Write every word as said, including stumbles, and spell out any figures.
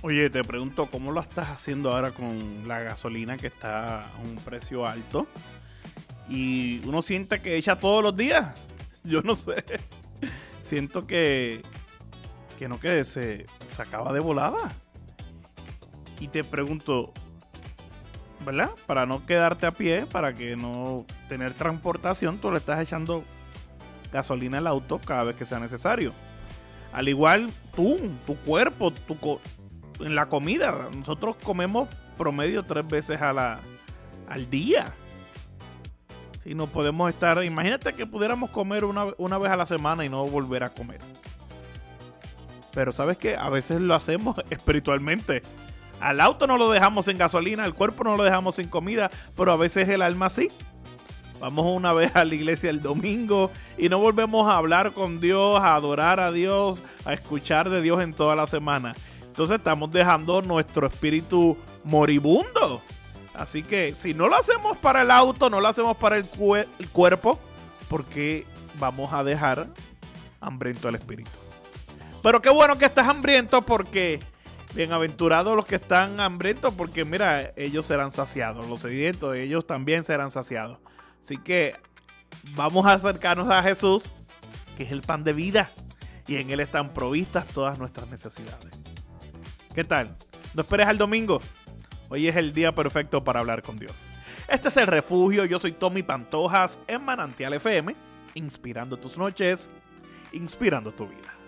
Oye, te pregunto, ¿cómo lo estás haciendo ahora con la gasolina que está a un precio alto? Y uno siente que echa todos los días. Yo no sé. Siento que, que no, que se, se acaba de volada. Y te pregunto, ¿verdad? Para no quedarte a pie, para que no tener transportación, tú le estás echando gasolina al auto cada vez que sea necesario. Al igual tú, tu cuerpo, tu co- en la comida. Nosotros comemos promedio tres veces a la, al día. Si no podemos estar, imagínate que pudiéramos comer una, una vez a la semana y no volver a comer. Pero sabes que a veces lo hacemos espiritualmente. Al auto no lo dejamos en gasolina, al cuerpo no lo dejamos sin comida, pero a veces el alma sí. Vamos una vez a la iglesia el domingo y no volvemos a hablar con Dios, a adorar a Dios, a escuchar de Dios en toda la semana. Entonces estamos dejando nuestro espíritu moribundo. Así que si no lo hacemos para el auto, no lo hacemos para el, cuer- el cuerpo, ¿por qué vamos a dejar hambriento el espíritu? Pero qué bueno que estás hambriento, porque bienaventurados los que están hambrientos, porque mira, ellos serán saciados. Los sedientos, ellos también serán saciados. Así que vamos a acercarnos a Jesús, que es el pan de vida, y en Él están provistas todas nuestras necesidades. ¿Qué tal? No esperes al domingo. Hoy es el día perfecto para hablar con Dios. Este es El Refugio. Yo soy Tommy Pantojas en Manantial F M, inspirando tus noches, inspirando tu vida.